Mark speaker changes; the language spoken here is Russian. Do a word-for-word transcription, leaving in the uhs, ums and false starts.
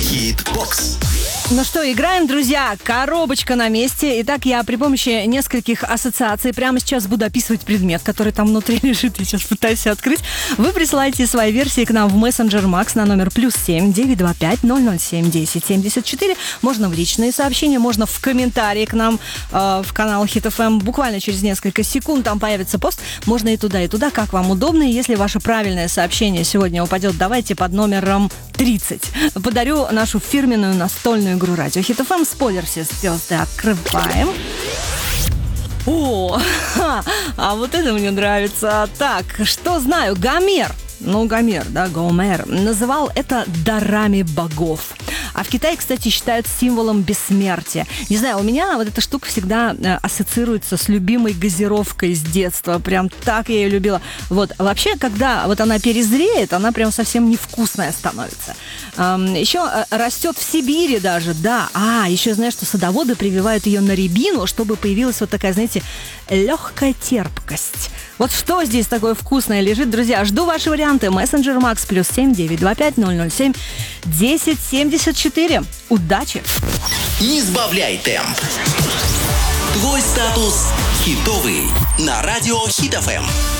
Speaker 1: Хит-бокс.
Speaker 2: Ну что, играем, друзья. Коробочка на месте. Итак, я при помощи нескольких ассоциаций прямо сейчас буду описывать предмет, который там внутри лежит. Я сейчас пытаюсь все открыть. Вы присылаете свои версии к нам в мессенджер Макс на номер плюс семь девятьсот двадцать пять ноль ноль семь десять семьдесят четыре. Можно в личные сообщения, можно в комментарии к нам э, в канал Хит эф эм. Буквально через несколько секунд там появится пост. Можно и туда, и туда, как вам удобно. И если ваше правильное сообщение сегодня упадет, давайте под номером тридцать. Подарю нашу фирменную настольную игру радио Хит эф эм. Спойлер все звезды открываем. О, а вот это мне нравится. Так, что знаю, Гомер, ну Гомер, да, Гомер, называл это дарами богов. А в Китае, кстати, считают символом бессмертия. Не знаю, у меня вот эта штука всегда э, ассоциируется с любимой газировкой с детства. Прям так я ее любила. Вот. Вообще, когда вот она перезреет, она прям совсем невкусная становится. Эм, еще э, растет в Сибири даже, да. А, еще знаешь, что садоводы прививают ее на рябину, чтобы появилась вот такая, знаете, легкая терпкость. Вот что здесь такое вкусное лежит, друзья? Жду ваши варианты. Мессенджер Макс плюс семь девятьсот двадцать пять ноль ноль семь десять семьдесят четыре. Удачи!
Speaker 1: Не сбавляй темп. Твой статус хитовый на радио Хит эф эм.